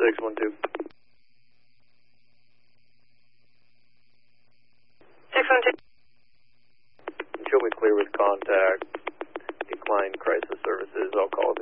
612. 612. Until we clear with contact, decline crisis services, I'll call